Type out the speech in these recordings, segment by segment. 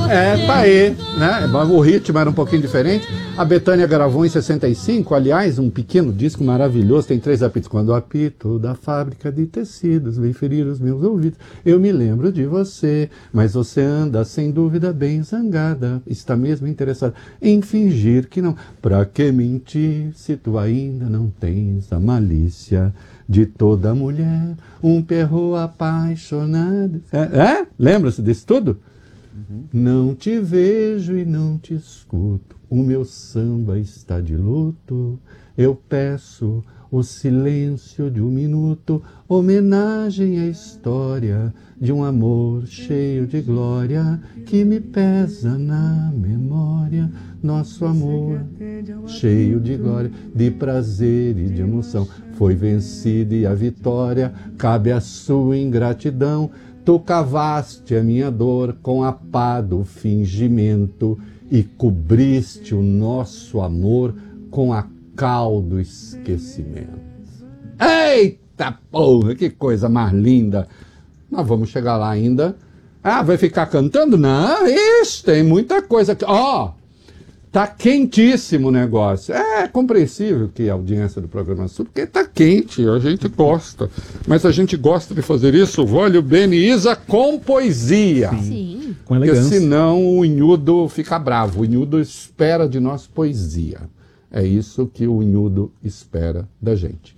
Tá aí, né? O ritmo era um pouquinho diferente. A Bethânia gravou em 65, aliás, um pequeno disco maravilhoso, tem 3 apitos. Quando o apito da fábrica de tecidos vem ferir os meus ouvidos, eu me lembro de você, mas você anda sem dúvida bem zangada, está mesmo interessada em fingir que não. Pra que mentir se tu ainda não tens a malícia de toda mulher, um perro apaixonado. Lembra-se disso tudo? Não te vejo e não te escuto, o meu samba está de luto, eu peço o silêncio de um minuto, homenagem à história de um amor cheio de glória, que me pesa na memória, nosso amor cheio de glória, de prazer e de emoção, foi vencida e a vitória cabe à sua ingratidão. Tu cavaste a minha dor com a pá do fingimento e cobriste o nosso amor com a cal do esquecimento. Eita porra, que coisa mais linda! Nós vamos chegar lá ainda. Vai ficar cantando? Não, isso, tem muita coisa aqui. Tá quentíssimo o negócio. É compreensível que a audiência do programa Sul, porque tá quente, a gente gosta. Mas a gente gosta de fazer isso, Vólio, Beni e Isa, com poesia. Sim. Com elegância. Porque senão o Inhudo fica bravo. O Inhudo espera de nós poesia. É isso que o Inhudo espera da gente.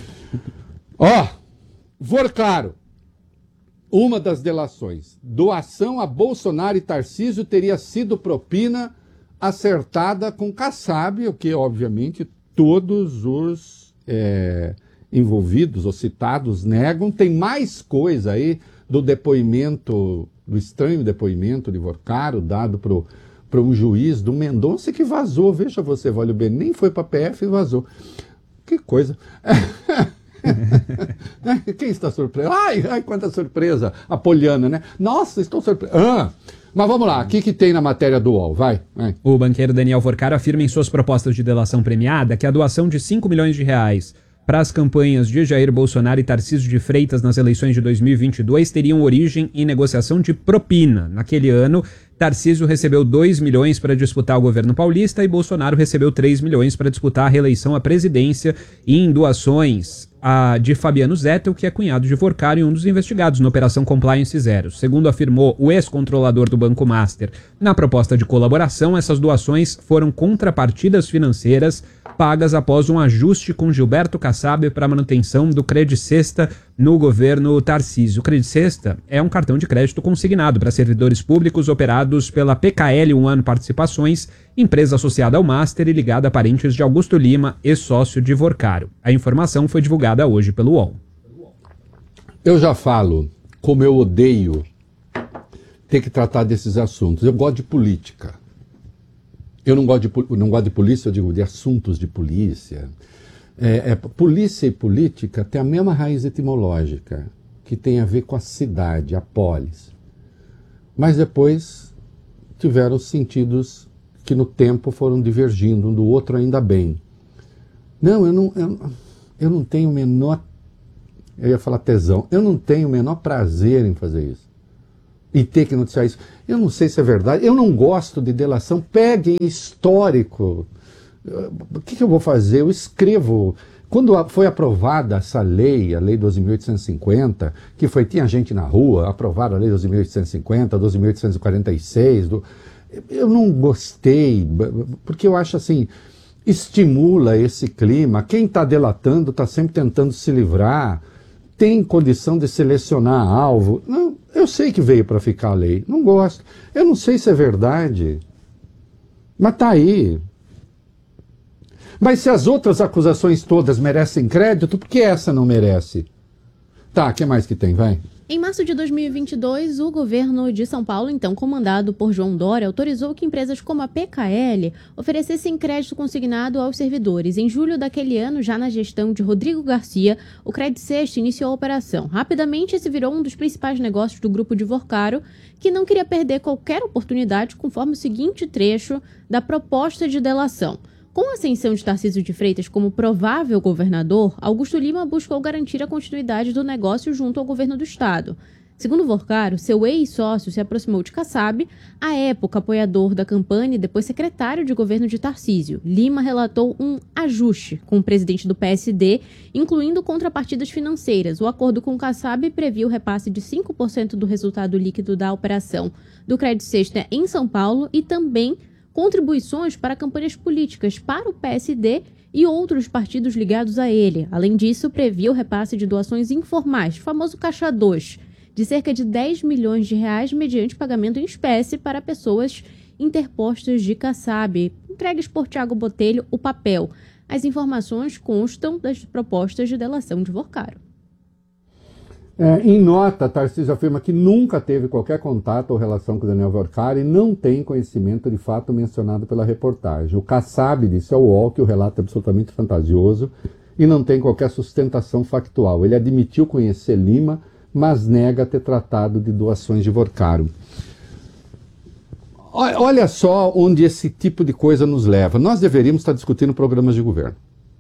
Vorcaro. Uma das delações. Doação a Bolsonaro e Tarcísio teria sido propina acertada com Kassab, o que, obviamente, todos os envolvidos ou citados negam. Tem mais coisa aí do depoimento, do estranho depoimento de Vorcaro, dado para um juiz do Mendonça, que vazou. Veja você, Vólio Beni, nem foi para a PF e vazou. Que coisa. Quem está surpreso? Ai, quanta surpresa. A Poliana, né? Nossa, estou surpreso. Mas vamos lá, o que tem na matéria do UOL? Vai. O banqueiro Daniel Vorcaro afirma em suas propostas de delação premiada que a doação de 5 milhões de reais para as campanhas de Jair Bolsonaro e Tarcísio de Freitas nas eleições de 2022 teriam origem em negociação de propina. Naquele ano, Tarcísio recebeu 2 milhões para disputar o governo paulista e Bolsonaro recebeu 3 milhões para disputar a reeleição à presidência, e em doações de Fabiano Zettel, que é cunhado de Vorcaro e um dos investigados na Operação Compliance Zero. Segundo afirmou o ex-controlador do Banco Master, na proposta de colaboração, essas doações foram contrapartidas financeiras pagas após um ajuste com Gilberto Kassab para a manutenção do Credicesta no governo Tarcísio. O Credicesta é um cartão de crédito consignado para servidores públicos operados pela PKL 1 Ano Participações, empresa associada ao Master e ligada a parentes de Augusto Lima, ex-sócio de Vorcaro. A informação foi divulgada hoje pelo UOL. Eu já falo como eu odeio ter que tratar desses assuntos. Eu gosto de política. Eu não gosto de polícia, eu digo de assuntos de polícia. Polícia e política têm a mesma raiz etimológica, que tem a ver com a cidade, a polis. Mas depois tiveram sentidos que no tempo foram divergindo um do outro, ainda bem. Não, eu não tenho o menor, eu ia falar tesão, eu não tenho o menor prazer em fazer isso. E ter que noticiar isso. Eu não sei se é verdade, eu não gosto de delação. Peguem histórico. O que eu vou fazer? Eu escrevo. Quando foi aprovada essa lei, a Lei 12.850, que tinha gente na rua, aprovaram a Lei 12.850, 12.846, eu não gostei, porque eu acho assim, estimula esse clima. Quem está delatando está sempre tentando se livrar, tem condição de selecionar alvo. Não, eu sei que veio para ficar a lei, não gosto. Eu não sei se é verdade, mas está aí. Mas se as outras acusações todas merecem crédito, por que essa não merece? Tá, o que mais que tem? Vai. Em março de 2022, o governo de São Paulo, então comandado por João Dória, autorizou que empresas como a PKL oferecessem crédito consignado aos servidores. Em julho daquele ano, já na gestão de Rodrigo Garcia, o Credicesta iniciou a operação. Rapidamente, esse virou um dos principais negócios do grupo de Vorcaro, que não queria perder qualquer oportunidade, conforme o seguinte trecho da proposta de delação. Com a ascensão de Tarcísio de Freitas como provável governador, Augusto Lima buscou garantir a continuidade do negócio junto ao governo do estado. Segundo Vorcaro, seu ex-sócio se aproximou de Kassab, à época apoiador da campanha e depois secretário de governo de Tarcísio. Lima relatou um ajuste com o presidente do PSD, incluindo contrapartidas financeiras. O acordo com Kassab previa o repasse de 5% do resultado líquido da operação do Crédito Sexta em São Paulo e também contribuições para campanhas políticas para o PSD e outros partidos ligados a ele. Além disso, previa o repasse de doações informais, o famoso Caixa 2, de cerca de 10 milhões de reais mediante pagamento em espécie para pessoas interpostas de Kassab. Entregues por Thiago Botelho o papel. As informações constam das propostas de delação de Vorcaro. Em nota, Tarcísio afirma que nunca teve qualquer contato ou relação com Daniel Vorcaro e não tem conhecimento de fato mencionado pela reportagem. O Kassab disse ao UOL que o relato é absolutamente fantasioso e não tem qualquer sustentação factual. Ele admitiu conhecer Lima, mas nega ter tratado de doações de Vorcaro. Olha só onde esse tipo de coisa nos leva. Nós deveríamos estar discutindo programas de governo.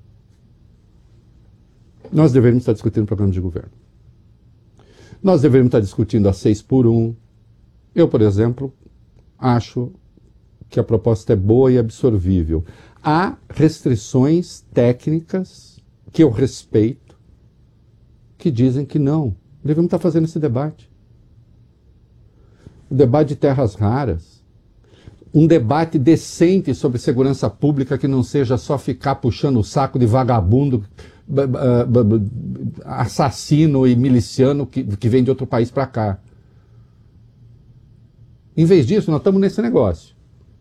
Nós deveríamos estar discutindo programas de governo. Nós deveríamos estar discutindo a 6x1. Eu, por exemplo, acho que a proposta é boa e absorvível. Há restrições técnicas que eu respeito, que dizem que não. Devemos estar fazendo esse debate. O debate de terras raras. Um debate decente sobre segurança pública que não seja só ficar puxando o saco de vagabundo, assassino e miliciano que vem de outro país para cá. Em vez disso, nós estamos nesse negócio.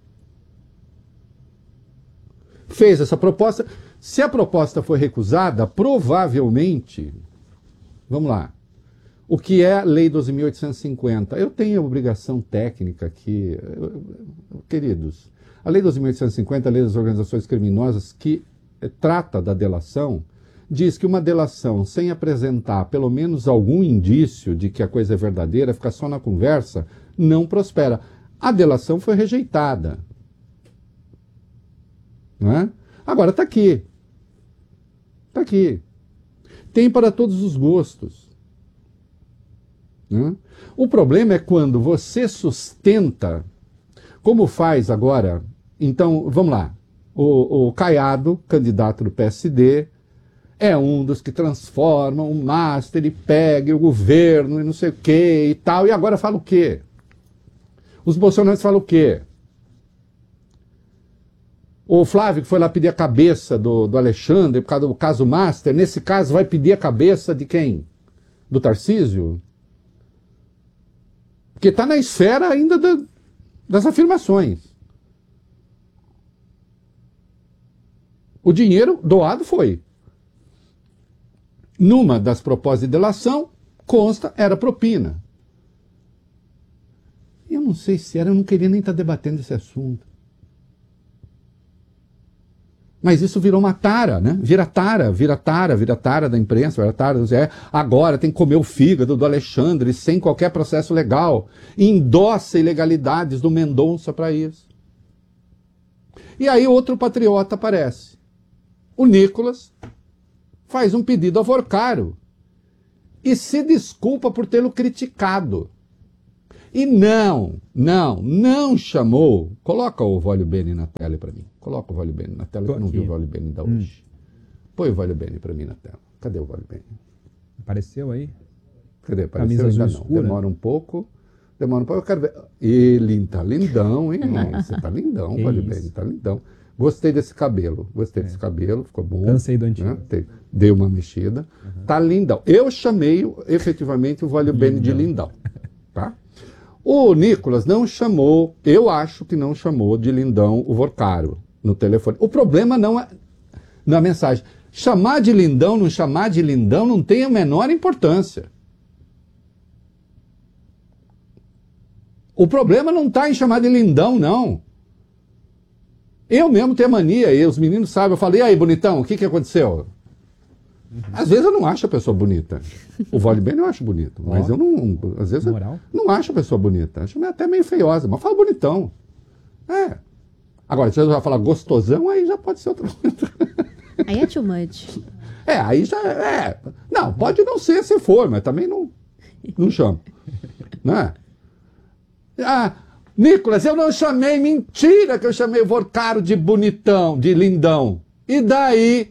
Fez essa proposta. Se a proposta foi recusada, provavelmente, vamos lá, o que é a Lei 12.850? Eu tenho a obrigação técnica aqui, queridos. A Lei 12.850, a Lei das Organizações Criminosas, que trata da delação, diz que uma delação sem apresentar pelo menos algum indício de que a coisa é verdadeira, ficar só na conversa, não prospera. A delação foi rejeitada. Não é? Agora está aqui. Está aqui. Tem para todos os gostos. O problema é quando você sustenta, como faz agora. Então, vamos lá. O Caiado, candidato do PSD, é um dos que transformam o Master e pega o governo e não sei o que e tal. E agora fala o quê? Os bolsonaristas falam o quê? O Flávio, que foi lá pedir a cabeça do Alexandre por causa do caso Master, nesse caso vai pedir a cabeça de quem? Do Tarcísio? Porque está na esfera ainda das afirmações. O dinheiro doado foi. Numa das propostas de delação, consta, era propina. Eu não sei se era, eu não queria nem estar debatendo esse assunto. Mas isso virou uma tara, né? Vira tara da imprensa, vira tara do Zé. Agora tem que comer o fígado do Alexandre sem qualquer processo legal. Endossa ilegalidades do Mendonça para isso. E aí outro patriota aparece. O Nicolas faz um pedido a Vorcaro e se desculpa por tê-lo criticado. E não chamou. Coloca o Vólio Bene na tela para mim. Coloca o Vólio Bene na tela, que eu não vi o Vólio Bene da hoje. Põe o Vólio Bene para mim na tela. Cadê o Vólio Bene? Apareceu aí? Cadê? Apareceu? Ainda não. Escura. Demora um pouco. Eu quero ver. Ele tá lindão, hein? Você tá lindão, Vólio Bene, tá lindão. Gostei desse cabelo. Ficou bom. Cansei do antigo. Né? Deu uma mexida. Tá lindão. Eu chamei efetivamente o Vólio Bene de lindão. Tá? O Nicolas não chamou, eu acho que não chamou de lindão o Vorcaro no telefone. O problema não é na mensagem. Chamar de lindão, não chamar de lindão, não tem a menor importância. O problema não está em chamar de lindão, não. Eu mesmo tenho mania, e os meninos sabem, eu falei, e aí, bonitão, o que aconteceu? Às vezes eu não acho a pessoa bonita. O Vólio Bene eu acho bonito, mas eu não, às vezes eu não acho a pessoa bonita. Acho até meio feiosa, mas fala bonitão. Agora, se você vai falar gostosão, aí já pode ser outra coisa. Aí é too much. Aí já é. Não, pode não ser se for, mas também não. Não chamo. Né? Ah, Nicolas, eu não chamei, mentira que eu chamei o Vorcaro de bonitão, de lindão. E daí?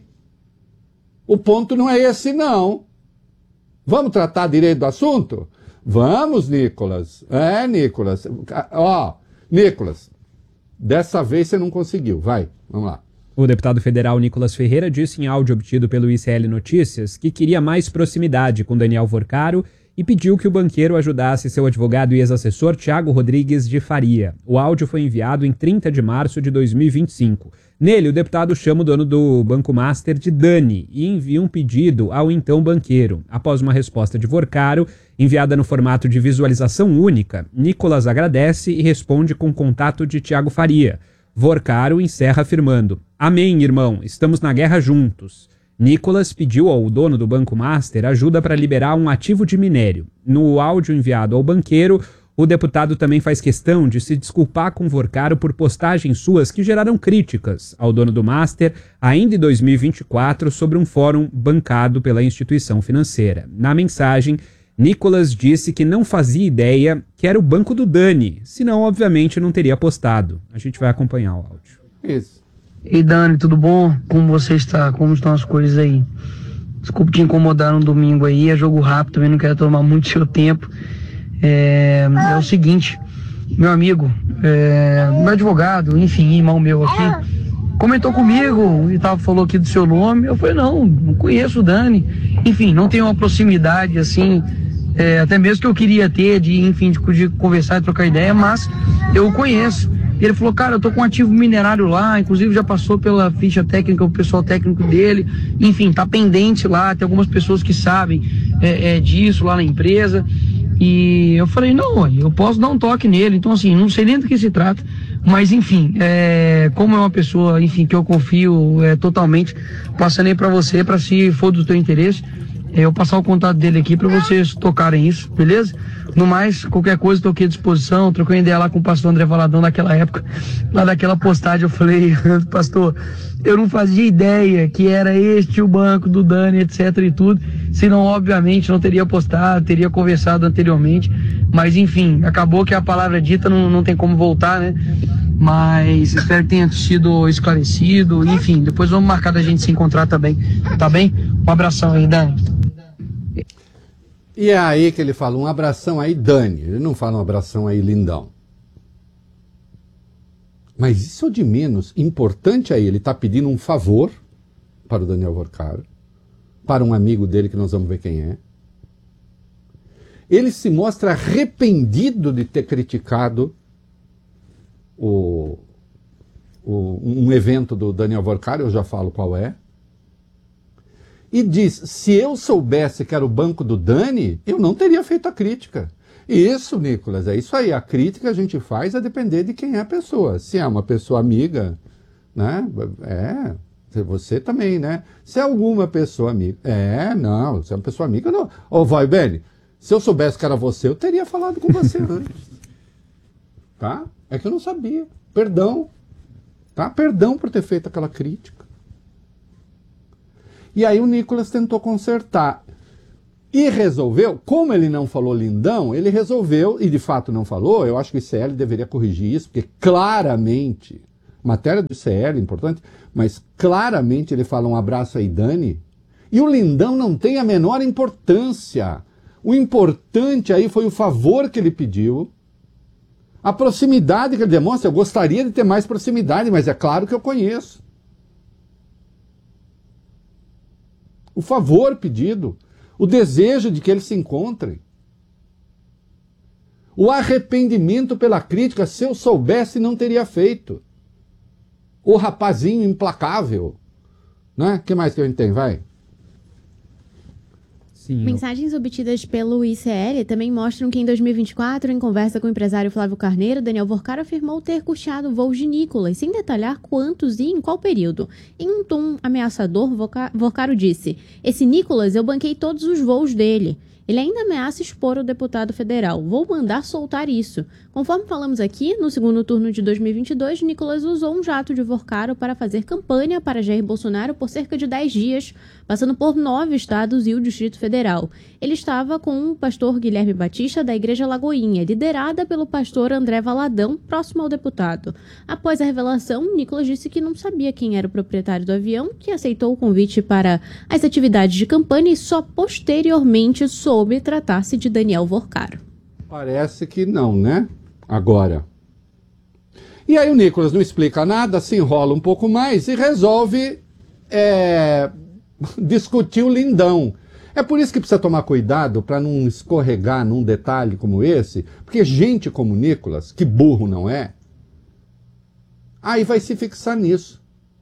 O ponto não é esse, não. Vamos tratar direito do assunto? Vamos, Nicolas. Nicolas. Nicolas, dessa vez você não conseguiu. Vai, vamos lá. O deputado federal Nicolas Ferreira disse em áudio obtido pelo ICL Notícias que queria mais proximidade com Daniel Vorcaro e pediu que o banqueiro ajudasse seu advogado e ex-assessor Thiago Rodrigues de Faria. O áudio foi enviado em 30 de março de 2025. Nele, o deputado chama o dono do Banco Master de Dani e envia um pedido ao então banqueiro. Após uma resposta de Vorcaro, enviada no formato de visualização única, Nicolas agradece e responde com contato de Thiago Faria. Vorcaro encerra afirmando: "Amém, irmão, estamos na guerra juntos." Nicolas pediu ao dono do Banco Master ajuda para liberar um ativo de minério. No áudio enviado ao banqueiro, o deputado também faz questão de se desculpar com Vorcaro por postagens suas que geraram críticas ao dono do Master, ainda em 2024, sobre um fórum bancado pela instituição financeira. Na mensagem, Nicolas disse que não fazia ideia que era o banco do Dani, senão, obviamente, não teria postado. A gente vai acompanhar o áudio. Isso. Ei, Dani, tudo bom? Como você está? Como estão as coisas aí? Desculpe te incomodar no domingo aí, é jogo rápido, também não quero tomar muito seu tempo. É o seguinte, meu amigo, meu advogado, enfim, irmão meu aqui, comentou comigo e falou aqui do seu nome. Eu falei, não conheço o Dani. Enfim, não tenho uma proximidade assim, até mesmo que eu queria ter, de conversar e trocar ideia, mas eu o conheço. E ele falou, cara, eu tô com um ativo minerário lá, inclusive já passou pela ficha técnica, o pessoal técnico dele, enfim, tá pendente lá, tem algumas pessoas que sabem disso lá na empresa. E eu falei, não, eu posso dar um toque nele. Então, assim, não sei nem do que se trata, mas enfim, como é uma pessoa, enfim, que eu confio totalmente, passando aí pra você, pra se for do teu interesse, eu passar o contato dele aqui pra vocês tocarem isso, beleza? No mais, qualquer coisa, estou aqui à disposição. Troquei ideia lá com o pastor André Valadão naquela época, lá daquela postagem, eu falei, pastor, eu não fazia ideia que era este o banco do Dani, etc e tudo, senão obviamente não teria postado, teria conversado anteriormente, mas enfim, acabou que a palavra dita não tem como voltar, né? Mas espero que tenha sido esclarecido, enfim, depois vamos marcar da gente se encontrar também, tá bem? Um abração aí, Dani. E é aí que ele fala, um abração aí, Dani. Ele não fala um abração aí, lindão. Mas isso é o de menos. Importante aí, ele está pedindo um favor para o Daniel Vorcaro, para um amigo dele que nós vamos ver quem é. Ele se mostra arrependido de ter criticado um evento do Daniel Vorcaro, eu já falo qual é. E diz, se eu soubesse que era o banco do Dani, eu não teria feito a crítica. Isso, Nicolas, é isso aí. A crítica a gente faz a depender de quem é a pessoa. Se é uma pessoa amiga, né? Você também, né? Se é alguma pessoa amiga. Não, se é uma pessoa amiga, não. Vai, Beni, se eu soubesse que era você, eu teria falado com você antes. Tá? É que eu não sabia. Perdão. Tá? Perdão por ter feito aquela crítica. E aí o Nicolas tentou consertar. E resolveu, como ele não falou lindão, ele resolveu, e de fato não falou, eu acho que o ICL deveria corrigir isso, porque claramente, matéria do ICL é importante, mas claramente ele fala um abraço aí, Dani, e o lindão não tem a menor importância. O importante aí foi o favor que ele pediu, a proximidade que ele demonstra. Eu gostaria de ter mais proximidade, mas é claro que eu conheço. O favor pedido, o desejo de que eles se encontrem, o arrependimento pela crítica, se eu soubesse não teria feito. O rapazinho implacável, né? O que mais que a gente tem? Vai. Sim, Mensagens obtidas pelo ICL também mostram que em 2024, em conversa com o empresário Flávio Carneiro, Daniel Vorcaro afirmou ter custeado voos de Nicolas, sem detalhar quantos e em qual período. Em um tom ameaçador, Vorcaro disse, esse Nicolas eu banquei todos os voos dele. Ele ainda ameaça expor o deputado federal. Vou mandar soltar isso. Conforme falamos aqui, no segundo turno de 2022, Nicolas usou um jato de Vorcaro para fazer campanha para Jair Bolsonaro por cerca de 10 dias, passando por 9 estados e o Distrito Federal. Ele estava com o pastor Guilherme Batista da Igreja Lagoinha, liderada pelo pastor André Valadão, próximo ao deputado. Após a revelação, Nicolas disse que não sabia quem era o proprietário do avião, que aceitou o convite para as atividades de campanha e só posteriormente soube tratar-se de Daniel Vorcaro. Parece que não, né? Agora. E aí o Nicolas não explica nada, se enrola um pouco mais e resolve discutir o lindão. É por isso que precisa tomar cuidado para não escorregar num detalhe como esse, porque gente como Nicolas, que burro não é, aí vai se fixar nisso.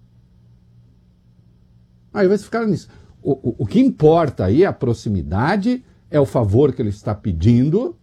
Aí vai se ficar nisso. O que importa aí é a proximidade, é o favor que ele está pedindo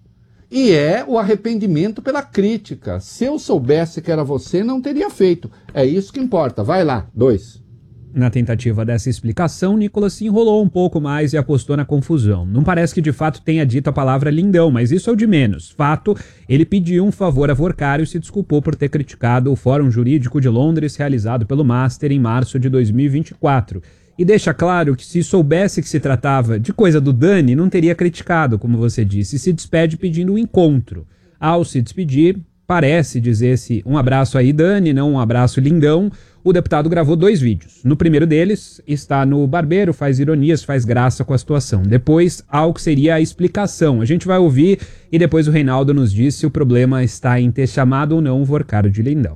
e é o arrependimento pela crítica. Se eu soubesse que era você, não teria feito. É isso que importa. Vai lá, 2. Na tentativa dessa explicação, Nicolas se enrolou um pouco mais e apostou na confusão. Não parece que de fato tenha dito a palavra lindão, mas isso é o de menos. Fato, ele pediu um favor a Vorcaro e se desculpou por ter criticado o Fórum Jurídico de Londres realizado pelo Master em março de 2024. E deixa claro que se soubesse que se tratava de coisa do Dani, não teria criticado, como você disse, e se despede pedindo um encontro. Ao se despedir, parece dizer-se um abraço aí, Dani, não um abraço lindão. O deputado gravou 2 vídeos. No primeiro deles, está no barbeiro, faz ironias, faz graça com a situação. Depois, algo que seria a explicação. A gente vai ouvir e depois o Reinaldo nos diz se o problema está em ter chamado ou não o Vorcaro de lindão.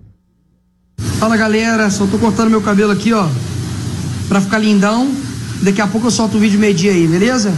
Fala galera, só tô cortando meu cabelo aqui, ó, pra ficar lindão. Daqui a pouco eu solto o vídeo meio-dia aí, beleza?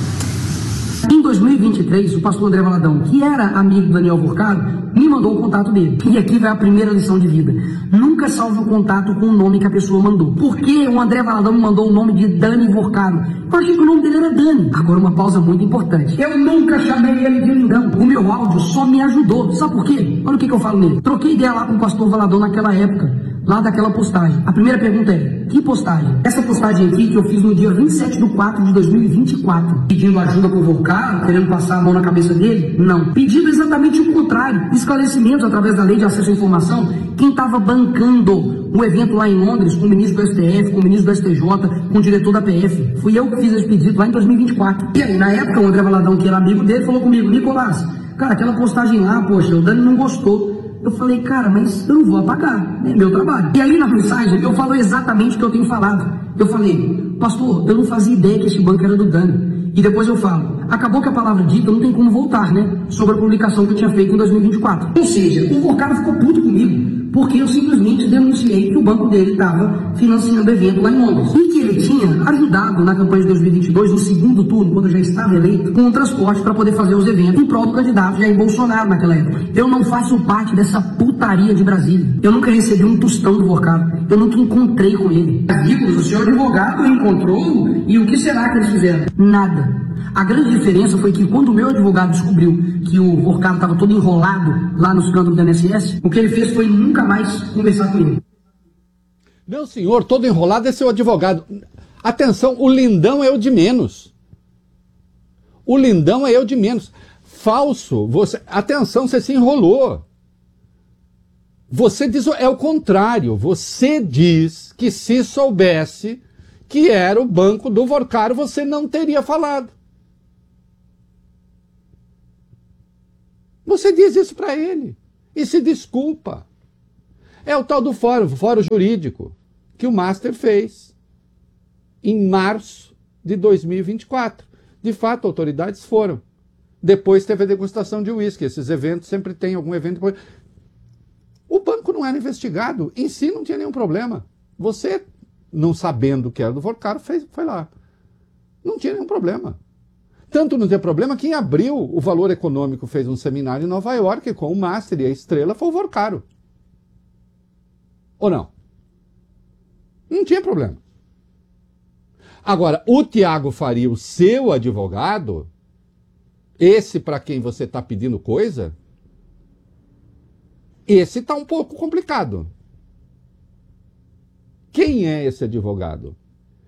Em 2023, o pastor André Valadão, que era amigo do Daniel Vorcaro, me mandou o contato dele. E aqui vai a primeira lição de vida. Nunca salve o contato com o nome que a pessoa mandou. Por que o André Valadão me mandou o nome de Dani Vorcaro? Eu achei que o nome dele era Dani. Agora uma pausa muito importante. Eu nunca chamei ele de lindão. O meu áudio só me ajudou. Sabe por quê? Olha o que eu falo nele. Troquei ideia lá com o pastor Valadão naquela época. Lá daquela postagem. A primeira pergunta é, que postagem? Essa postagem aqui que eu fiz no dia 27/4 de 2024. Pedindo ajuda pro Vorcaro, querendo passar a mão na cabeça dele? Não. Pedindo exatamente o contrário. Esclarecimentos através da lei de acesso à informação. Quem estava bancando o evento lá em Londres, com o ministro do STF, com o ministro do STJ, com o diretor da PF. Fui eu que fiz esse pedido lá em 2024. E aí, na época, o André Valadão, que era amigo dele, falou comigo, Nicolás, cara, aquela postagem lá, poxa, o Dani não gostou. Eu falei, cara, mas eu não vou apagar, é meu trabalho. E aí na mensagem eu falo exatamente o que eu tenho falado. Eu falei, pastor, eu não fazia ideia que esse banco era do Dani. E depois eu falo, acabou que a palavra dita não tem como voltar, né? Sobre a publicação que eu tinha feito em 2024. Ou seja, o Vorcaro ficou puto comigo, porque eu simplesmente denunciei que o banco dele estava financiando evento lá em Londres. E que ele tinha ajudado na campanha de 2022, no segundo turno, quando eu já estava eleito, com o transporte para poder fazer os eventos em prol do candidato Jair Bolsonaro naquela época. Eu não faço parte dessa putaria de Brasília. Eu nunca recebi um tostão do Vorcaro. Eu nunca encontrei com ele. Amigos, o senhor advogado encontrou e o que será que eles fizeram? Nada. A grande diferença foi que quando o meu advogado descobriu que o Vorcaro estava todo enrolado lá no escândalo do INSS, o que ele fez foi nunca mais conversar com ele. Meu senhor, todo enrolado é seu advogado. Atenção, o lindão é o de menos. O lindão é o de menos. Falso, atenção, você se enrolou. Você diz, é o contrário. Você diz que se soubesse que era o banco do Vorcaro, você não teria falado. Você diz isso para ele e se desculpa. É o tal do fórum jurídico que o Master fez em março de 2024. De fato, autoridades foram. Depois teve a degustação de uísque. Esses eventos sempre tem algum evento. O banco não era investigado. Em si não tinha nenhum problema. Você, não sabendo que era do Vorcaro, foi lá. Não tinha nenhum problema. Tanto não tem problema que em abril o Valor Econômico fez um seminário em Nova York com o Master e a estrela foi o Vorcaro. Ou não? Não tinha problema. Agora, o Tiago Faria, o seu advogado, esse para quem você está pedindo coisa, esse está um pouco complicado. Quem é esse advogado?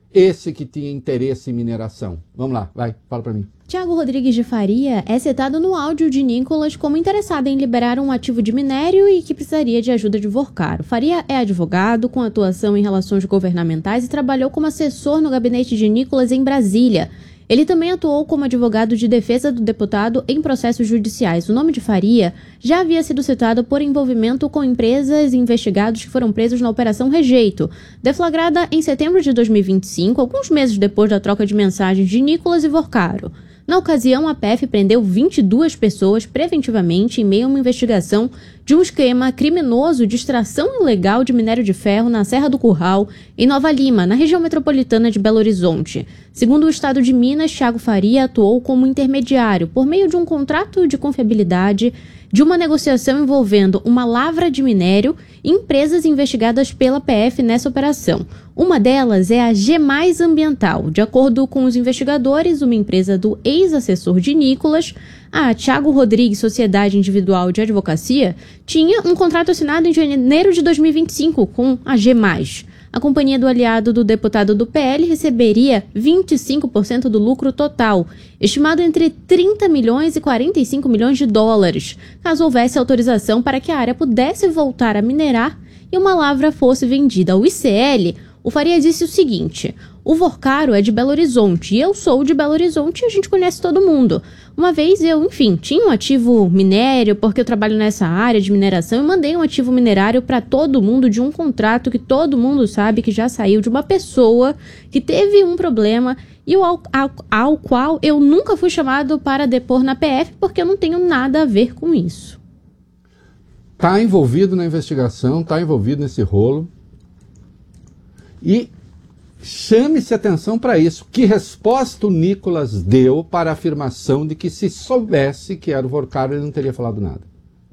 esse que tinha interesse em mineração. Vamos lá, vai, fala para mim. Tiago Rodrigues de Faria é citado no áudio de Nicolas como interessado em liberar um ativo de minério e que precisaria de ajuda de Vorcaro. Faria é advogado com atuação em relações governamentais e trabalhou como assessor no gabinete de Nicolas em Brasília. Ele também atuou como advogado de defesa do deputado em processos judiciais. O nome de Faria já havia sido citado por envolvimento com empresas e investigados que foram presos na Operação Rejeito, deflagrada em setembro de 2025, alguns meses depois da troca de mensagens de Nicolas e Vorcaro. Na ocasião, a PF prendeu 22 pessoas preventivamente em meio a uma investigação de um esquema criminoso de extração ilegal de minério de ferro na Serra do Curral, em Nova Lima, na região metropolitana de Belo Horizonte. Segundo o Estado de Minas, Tiago Faria atuou como intermediário por meio de um contrato de confiabilidade de uma negociação envolvendo uma lavra de minério e empresas investigadas pela PF nessa operação. Uma delas é a G+ Ambiental. De acordo com os investigadores, uma empresa do ex-assessor de Nicolas, a Tiago Rodrigues Sociedade Individual de Advocacia, tinha um contrato assinado em janeiro de 2025 com a G+. A companhia do aliado do deputado do PL receberia 25% do lucro total, estimado entre 30 milhões e 45 milhões de dólares, caso houvesse autorização para que a área pudesse voltar a minerar e uma lavra fosse vendida ao ICL. O Faria disse o seguinte: o Vorcaro é de Belo Horizonte e eu sou de Belo Horizonte e a gente conhece todo mundo. Uma vez eu, tinha um ativo minério porque eu trabalho nessa área de mineração e mandei um ativo minerário para todo mundo de um contrato que todo mundo sabe que já saiu de uma pessoa que teve um problema e ao qual eu nunca fui chamado para depor na PF porque eu não tenho nada a ver com isso. Está envolvido na investigação, está envolvido nesse rolo. E chame-se atenção para isso. Que resposta o Nicolas deu para a afirmação de que se soubesse que era o Vorcaro, ele não teria falado nada?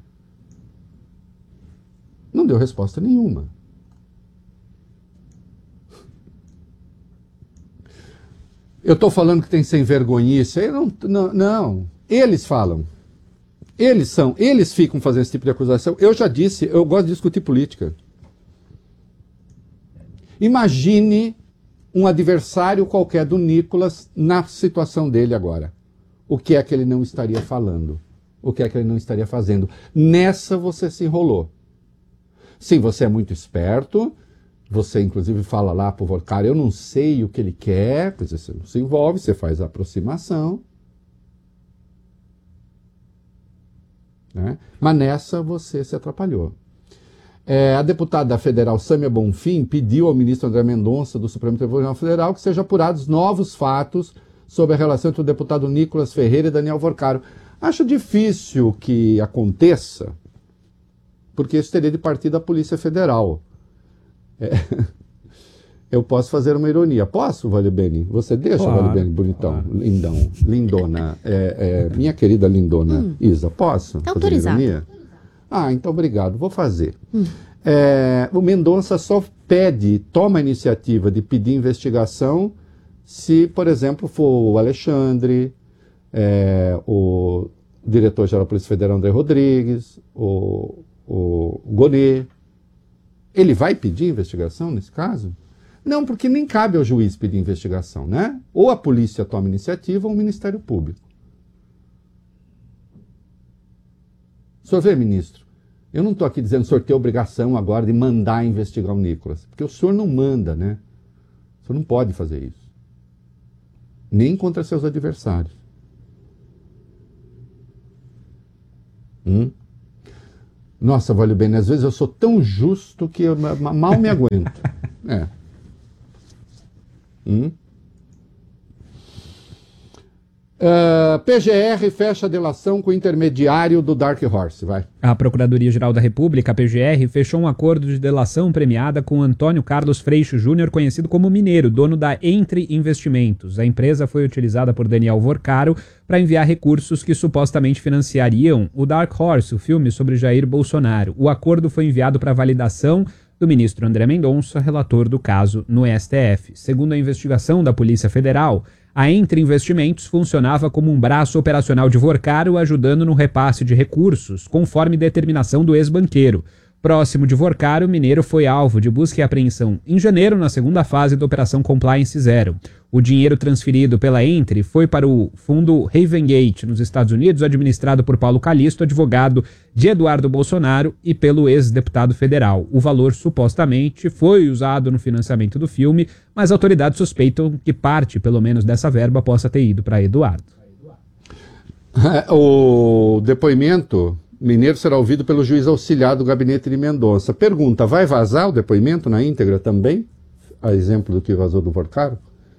Não deu resposta nenhuma. Eu estou falando que tem sem vergonhice. Não. Eles falam. Eles ficam fazendo esse tipo de acusação. Eu já disse, eu gosto de discutir política. Imagine um adversário qualquer do Nicolas na situação dele agora. O que é que ele não estaria falando? O que é que ele não estaria fazendo? Nessa você se enrolou. Sim, você é muito esperto, você inclusive fala lá pro Vorcaro, eu não sei o que ele quer, pois você não se envolve, você faz a aproximação. Né? Mas nessa você se atrapalhou. A deputada federal Sâmia Bonfim pediu ao ministro André Mendonça do Supremo Tribunal Federal que sejam apurados novos fatos sobre a relação entre o deputado Nicolas Ferreira e Daniel Vorcaro. Acho difícil que aconteça, porque isso teria de partir da Polícia Federal. Eu posso fazer uma ironia. Posso, Vale Bene? Você deixa, claro, Vale Bene, bonitão, claro. Lindão, lindona, minha querida lindona Isa, posso fazer autorizado. Ironia? Então obrigado, vou fazer. O Mendonça só toma a iniciativa de pedir investigação se, por exemplo, for o Alexandre, o diretor-geral da Polícia Federal André Rodrigues, o Gonê. Ele vai pedir investigação nesse caso? Não, porque nem cabe ao juiz pedir investigação, né? Ou a polícia toma iniciativa ou o Ministério Público. O senhor vê, ministro, eu não estou aqui dizendo que o senhor tem obrigação agora de mandar investigar o Nicolas, porque o senhor não manda, né? O senhor não pode fazer isso. Nem contra seus adversários. Nossa, Vale Bene, às vezes eu sou tão justo que eu mal me aguento. PGR fecha a delação com o intermediário do Dark Horse, vai. A Procuradoria-Geral da República, a PGR, fechou um acordo de delação premiada com Antônio Carlos Freixo Júnior, conhecido como Mineiro, dono da Entre Investimentos. A empresa foi utilizada por Daniel Vorcaro para enviar recursos que supostamente financiariam o Dark Horse, o filme sobre Jair Bolsonaro. O acordo foi enviado para validação do ministro André Mendonça, relator do caso no STF. Segundo a investigação da Polícia Federal, a Entre Investimentos funcionava como um braço operacional de Vorcaro, ajudando no repasse de recursos, conforme determinação do ex-banqueiro. Próximo de Vorcar, o mineiro foi alvo de busca e apreensão em janeiro na segunda fase da Operação Compliance Zero. O dinheiro transferido pela Entre foi para o fundo Ravengate, nos Estados Unidos, administrado por Paulo Calixto, advogado de Eduardo Bolsonaro, e pelo ex-deputado federal. O valor supostamente foi usado no financiamento do filme, mas autoridades suspeitam que parte, pelo menos, dessa verba possa ter ido para Eduardo. O depoimento mineiro será ouvido pelo juiz auxiliar do gabinete de Mendonça. Pergunta, vai vazar o depoimento na íntegra também? A exemplo do que vazou do Vorcar?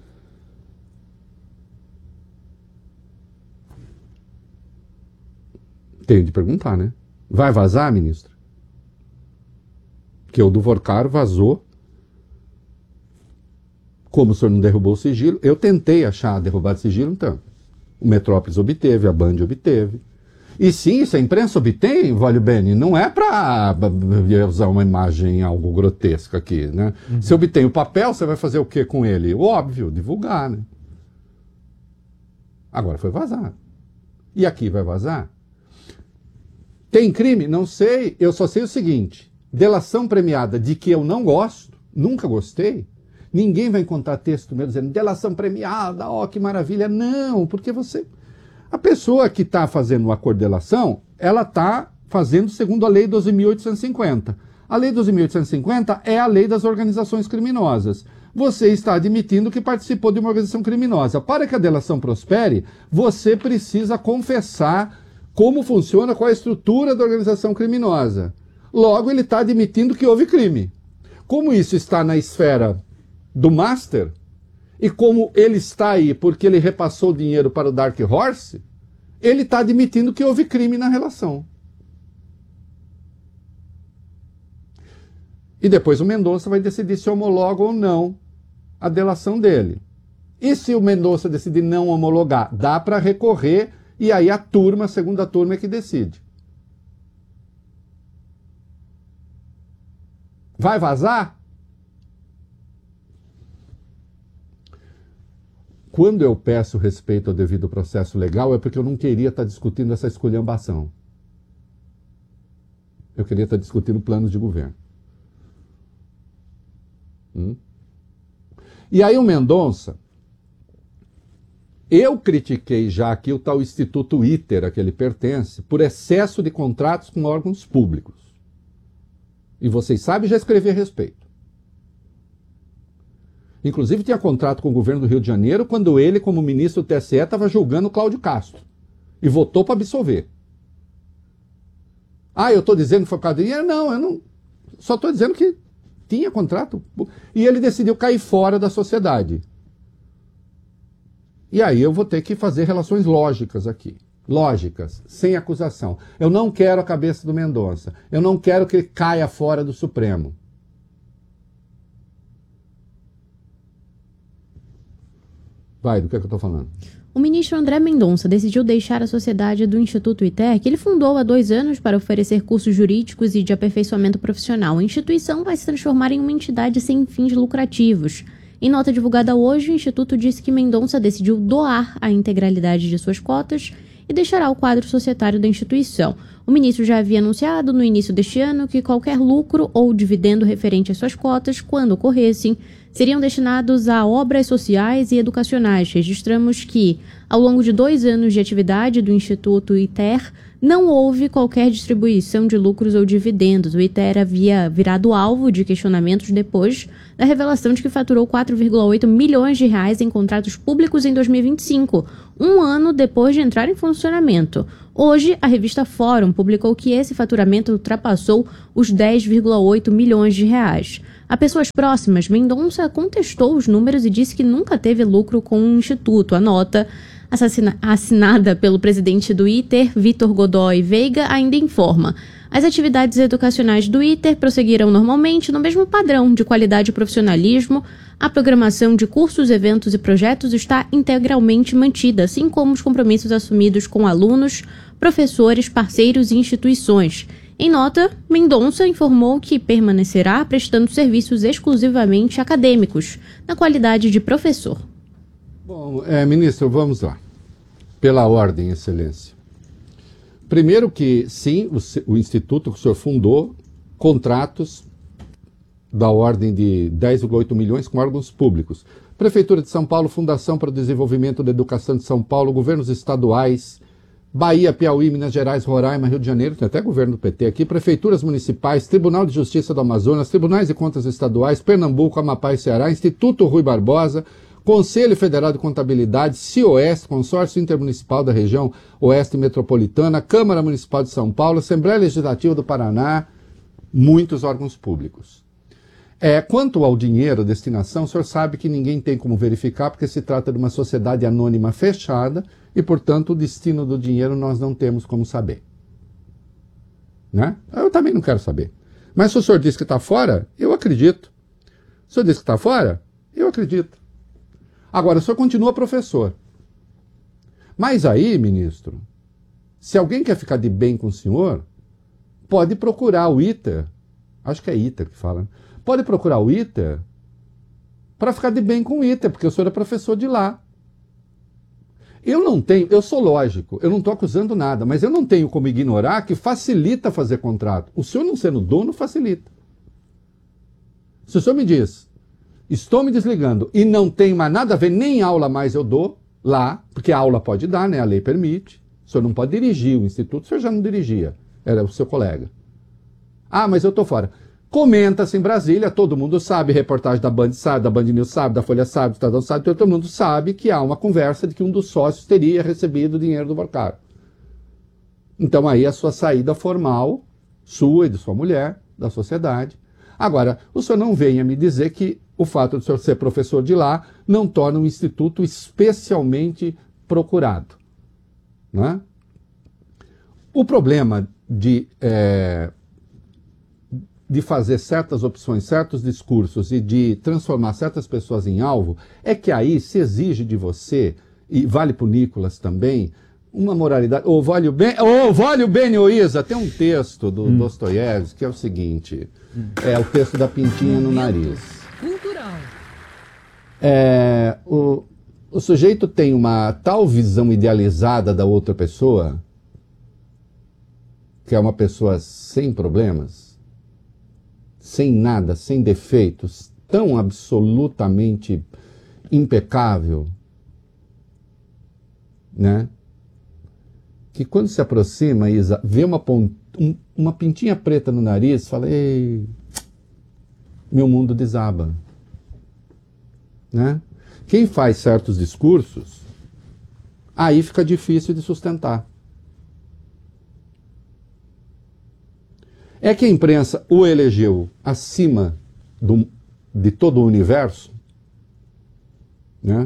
Tenho de perguntar, né? Vai vazar, ministro? Porque o do Vorcar vazou. Como o senhor não derrubou o sigilo, eu tentei achar derrubar o sigilo, então. O Metrópolis obteve, a Band obteve. E sim, se a imprensa obtém, Vólio Bene, não é para usar uma imagem algo grotesca aqui, né? Uhum. Se obtém o papel, você vai fazer o que com ele? Óbvio, divulgar, né? Agora foi vazado. E aqui vai vazar? Tem crime? Não sei. Eu só sei o seguinte. Delação premiada de que eu não gosto, nunca gostei. Ninguém vai encontrar texto meu dizendo delação premiada, ó, que maravilha. Não, porque você... A pessoa que está fazendo o acordo de delação, ela está fazendo segundo a Lei 12.850. A Lei 12.850 é a lei das organizações criminosas. Você está admitindo que participou de uma organização criminosa. Para que a delação prospere, você precisa confessar como funciona, qual é a estrutura da organização criminosa. Logo, ele está admitindo que houve crime. Como isso está na esfera do Master, e como ele está aí porque ele repassou o dinheiro para o Dark Horse, ele está admitindo que houve crime na relação. E depois o Mendonça vai decidir se homologa ou não a delação dele. E se o Mendonça decidir não homologar, dá para recorrer, e aí a segunda turma é que decide. Vai vazar? Quando eu peço respeito ao devido processo legal, é porque eu não queria estar discutindo essa esculhambação. Eu queria estar discutindo planos de governo. E aí o Mendonça, eu critiquei já aqui o tal Instituto ITER a que ele pertence, por excesso de contratos com órgãos públicos. E vocês sabem, já escrevi a respeito. Inclusive tinha contrato com o governo do Rio de Janeiro quando ele, como ministro do TSE, estava julgando o Cláudio Castro. E votou para absolver. Ah, eu estou dizendo que foi por causa de dinheiro? Não, eu não. Só estou dizendo que tinha contrato. E ele decidiu cair fora da sociedade. E aí eu vou ter que fazer relações lógicas aqui. Lógicas, sem acusação. Eu não quero a cabeça do Mendonça. Eu não quero que ele caia fora do Supremo. Vai, do que eu estou falando? O ministro André Mendonça decidiu deixar a sociedade do Instituto ITER, que ele fundou há 2 anos para oferecer cursos jurídicos e de aperfeiçoamento profissional. A instituição vai se transformar em uma entidade sem fins lucrativos. Em nota divulgada hoje, o Instituto disse que Mendonça decidiu doar a integralidade de suas cotas e deixará o quadro societário da instituição. O ministro já havia anunciado no início deste ano que qualquer lucro ou dividendo referente às suas cotas, quando ocorressem, seriam destinados a obras sociais e educacionais. Registramos que, ao longo de 2 anos de atividade do Instituto ITER, não houve qualquer distribuição de lucros ou dividendos. O ITER havia virado alvo de questionamentos depois da revelação de que faturou 4,8 milhões de reais em contratos públicos em 2025, um ano depois de entrar em funcionamento. Hoje, a revista Fórum publicou que esse faturamento ultrapassou os 10,8 milhões de reais. A pessoas próximas, Mendonça contestou os números e disse que nunca teve lucro com o Instituto. A nota, assinada pelo presidente do ITER, Vitor Godoy Veiga, ainda informa: as atividades educacionais do ITER prosseguirão normalmente no mesmo padrão de qualidade e profissionalismo. A programação de cursos, eventos e projetos está integralmente mantida, assim como os compromissos assumidos com alunos, professores, parceiros e instituições. Em nota, Mendonça informou que permanecerá prestando serviços exclusivamente acadêmicos, na qualidade de professor. Bom, ministro, vamos lá. Pela ordem, excelência. Primeiro que, sim, o instituto que o senhor fundou contratos da ordem de 10,8 milhões com órgãos públicos. Prefeitura de São Paulo, Fundação para o Desenvolvimento da Educação de São Paulo, governos estaduais, Bahia, Piauí, Minas Gerais, Roraima, Rio de Janeiro, tem até governo do PT aqui, prefeituras municipais, Tribunal de Justiça do Amazonas, Tribunais de Contas Estaduais, Pernambuco, Amapá e Ceará, Instituto Rui Barbosa, Conselho Federal de Contabilidade, CIOeste, Consórcio Intermunicipal da Região Oeste Metropolitana, Câmara Municipal de São Paulo, Assembleia Legislativa do Paraná, muitos órgãos públicos. Quanto ao dinheiro, destinação, o senhor sabe que ninguém tem como verificar, porque se trata de uma sociedade anônima fechada e, portanto, o destino do dinheiro nós não temos como saber. Né? Eu também não quero saber. Mas se o senhor diz que está fora, eu acredito. Se o senhor diz que está fora, eu acredito. Agora, o senhor continua professor. Mas aí, ministro, se alguém quer ficar de bem com o senhor, pode procurar o ITER, acho que é ITER que fala, né? Pode procurar o ITER para ficar de bem com o ITER, porque o senhor é professor de lá. Eu sou lógico, eu não estou acusando nada, mas eu não tenho como ignorar que facilita fazer contrato. O senhor não sendo dono, facilita. Se o senhor me diz, estou me desligando e não tem mais nada a ver, nem aula mais eu dou lá, porque a aula pode dar, né? A lei permite. O senhor não pode dirigir o instituto, o senhor já não dirigia, era o seu colega. Ah, mas eu estou fora. Comenta-se em Brasília, todo mundo sabe, reportagem da Band sabe, da Band News sabe, da Folha sabe, do Estadão sabe, todo mundo sabe que há uma conversa de que um dos sócios teria recebido dinheiro do Vorcaro. Então aí a sua saída formal, sua e de sua mulher, da sociedade. Agora, o senhor não venha me dizer que o fato de o senhor ser professor de lá não torna um instituto especialmente procurado. Né? O problema de fazer certas opções, certos discursos e de transformar certas pessoas em alvo, é que aí se exige de você, e vale para o Nicolas também, uma moralidade. Vale o bem, ô Isa, tem um texto do Dostoiévski que é o seguinte, é o texto da pintinha no nariz. Cultural. O sujeito tem uma tal visão idealizada da outra pessoa, que é uma pessoa sem problemas, sem nada, sem defeitos, tão absolutamente impecável, né? Que quando se aproxima, Isa, vê uma pintinha preta no nariz, fala, ei, meu mundo desaba. Né? Quem faz certos discursos, aí fica difícil de sustentar. É que a imprensa o elegeu acima de todo o universo, né?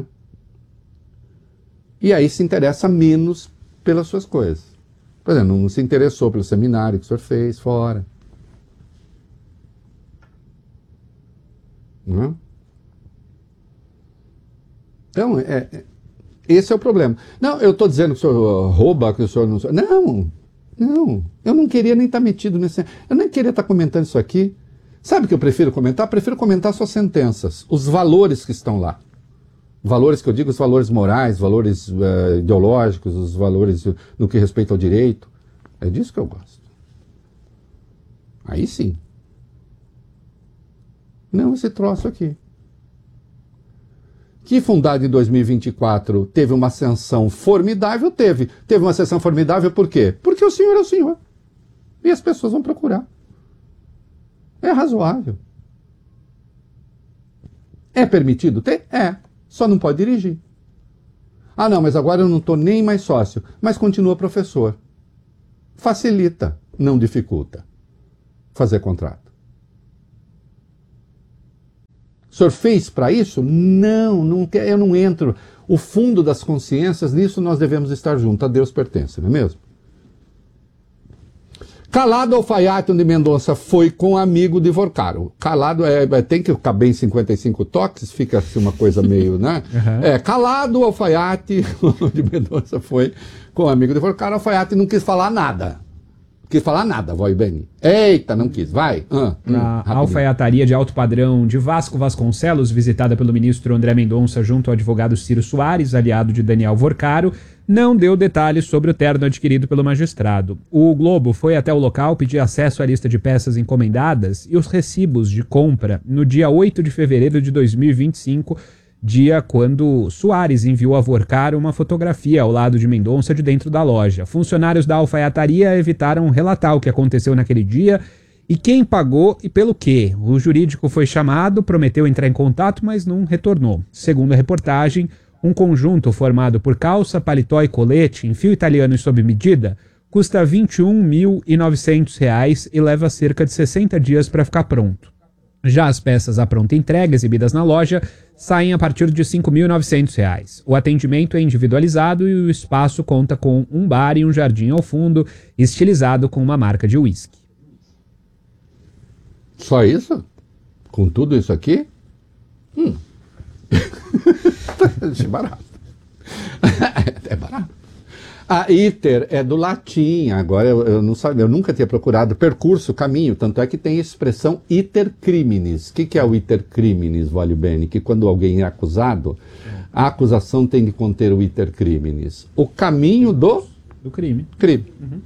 E aí se interessa menos pelas suas coisas. Por exemplo, não se interessou pelo seminário que o senhor fez fora. Não é? Então, esse é o problema. Não, eu estou dizendo que o senhor rouba, que o senhor não... Não, eu não queria nem estar metido nesse... Eu nem queria estar comentando isso aqui. Sabe o que eu prefiro comentar? Prefiro comentar suas sentenças, os valores que estão lá. Valores que eu digo, os valores morais, valores ideológicos, os valores no que respeita ao direito. É disso que eu gosto. Aí sim. Não esse troço aqui. Que fundado em 2024 teve uma ascensão formidável, teve uma ascensão formidável por quê? Porque o senhor é o senhor. E as pessoas vão procurar. É razoável. É permitido ter? É. Só não pode dirigir. Ah, não, mas agora eu não estou nem mais sócio. Mas continua professor. Facilita, não dificulta fazer contrato. O senhor fez para isso? Não, eu não entro. O fundo das consciências, nisso nós devemos estar juntos. A Deus pertence, não é mesmo? Calado Alfaiate de Mendonça foi com amigo de Vorcaro. Calado tem que caber em 55 toques, fica assim uma coisa meio, né? Uhum. Calado Alfaiate de Mendonça foi com amigo de Vorcaro. Alfaiate não quis falar nada. Quis falar nada, vó Ibene. Eita, não quis. Vai. Na alfaiataria de alto padrão de Vasco Vasconcelos, visitada pelo ministro André Mendonça junto ao advogado Ciro Soares, aliado de Daniel Vorcaro, não deu detalhes sobre o terno adquirido pelo magistrado. O Globo foi até o local pedir acesso à lista de peças encomendadas e os recibos de compra no dia 8 de fevereiro de 2025, dia quando Soares enviou a Vorcaro uma fotografia ao lado de Mendonça de dentro da loja. Funcionários da alfaiataria evitaram relatar o que aconteceu naquele dia e quem pagou e pelo quê. O jurídico foi chamado, prometeu entrar em contato, mas não retornou. Segundo a reportagem, um conjunto formado por calça, paletó e colete em fio italiano e sob medida custa R$ 21.900 e leva cerca de 60 dias para ficar pronto. Já as peças à pronta entrega exibidas na loja saem a partir de R$ 5.900. O atendimento é individualizado e o espaço conta com um bar e um jardim ao fundo, estilizado com uma marca de uísque. Só isso? Com tudo isso aqui? É barato. É barato. A iter é do latim, agora eu não sabia, eu nunca tinha procurado percurso, caminho, tanto é que tem a expressão iter criminis. O que é o iter criminis, vó Ibene? Que quando alguém é acusado, a acusação tem que conter o iter criminis. O caminho do crime. Uhum.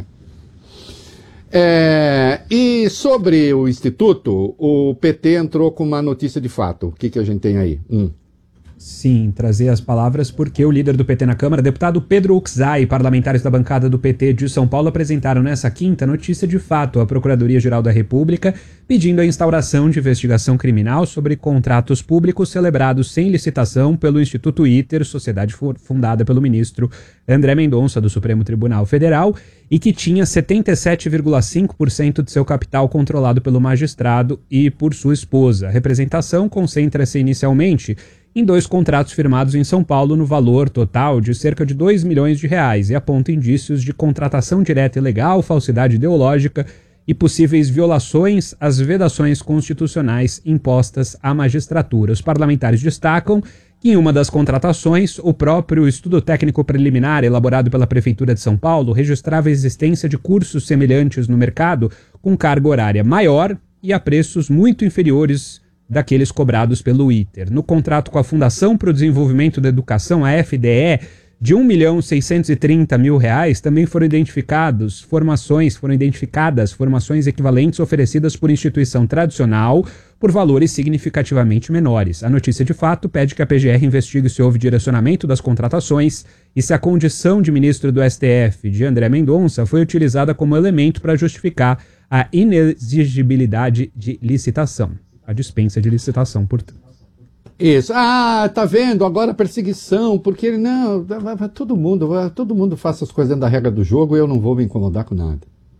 E sobre o Instituto, o PT entrou com uma notícia de fato. O que a gente tem aí? Sim, trazer as palavras porque o líder do PT na Câmara, deputado Pedro Uczai, e parlamentares da bancada do PT de São Paulo apresentaram nessa quinta notícia de fato à Procuradoria-Geral da República, pedindo a instauração de investigação criminal sobre contratos públicos celebrados sem licitação pelo Instituto ITER, sociedade fundada pelo ministro André Mendonça, do Supremo Tribunal Federal, e que tinha 77,5% de seu capital controlado pelo magistrado e por sua esposa. A representação concentra-se inicialmente em 2 contratos firmados em São Paulo no valor total de cerca de R$2 milhões e aponta indícios de contratação direta ilegal, falsidade ideológica e possíveis violações às vedações constitucionais impostas à magistratura. Os parlamentares destacam que em uma das contratações, o próprio estudo técnico preliminar elaborado pela Prefeitura de São Paulo registrava a existência de cursos semelhantes no mercado com carga horária maior e a preços muito inferiores daqueles cobrados pelo ITER. No contrato com a Fundação para o Desenvolvimento da Educação, a FDE, de R$ 1.630.000, também foram identificadas formações equivalentes oferecidas por instituição tradicional por valores significativamente menores. A notícia de fato pede que a PGR investigue se houve direcionamento das contratações e se a condição de ministro do STF de André Mendonça foi utilizada como elemento para justificar a inexigibilidade de licitação. A dispensa de licitação, portanto. Isso. Tá vendo? Agora perseguição, porque ele não... Todo mundo faz as coisas dentro da regra do jogo e eu não vou me incomodar com nada.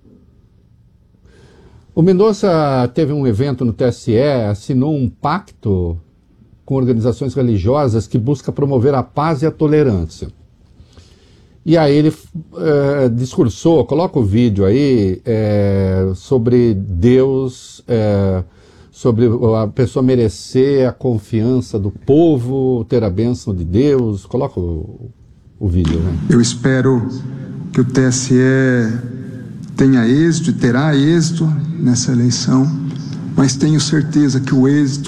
O Mendonça teve um evento no TSE, assinou um pacto com organizações religiosas que busca promover a paz e a tolerância. E aí ele discursou, coloca o vídeo aí, sobre Deus... sobre a pessoa merecer a confiança do povo, ter a bênção de Deus. Coloca o vídeo, né? Eu espero que o TSE tenha êxito e terá êxito nessa eleição, mas tenho certeza que o êxito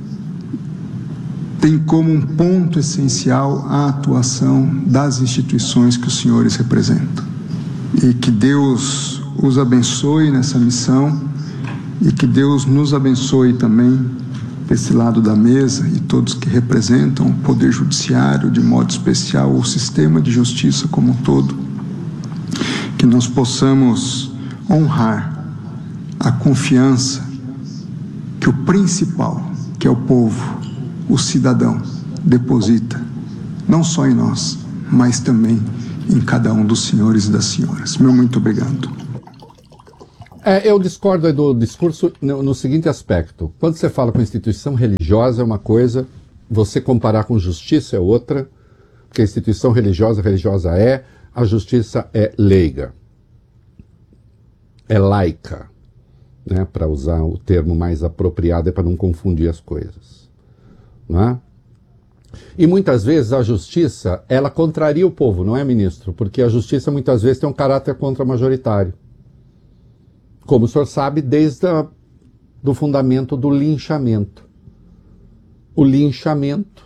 tem como um ponto essencial a atuação das instituições que os senhores representam. E que Deus os abençoe nessa missão. E que Deus nos abençoe também desse lado da mesa e todos que representam o Poder Judiciário, de modo especial o sistema de justiça como um todo, que nós possamos honrar a confiança que o principal, que é o povo, o cidadão, deposita, não só em nós, mas também em cada um dos senhores e das senhoras. Meu muito obrigado. Eu discordo do discurso no seguinte aspecto. Quando você fala com instituição religiosa é uma coisa, você comparar com justiça é outra, porque a instituição religiosa é, a justiça é leiga, é laica, né? Para usar o termo mais apropriado, para não confundir as coisas. Não é? E muitas vezes a justiça, ela contraria o povo, não é, ministro? Porque a justiça muitas vezes tem um caráter contra-majoritário. como o senhor sabe, do fundamento do linchamento. O linchamento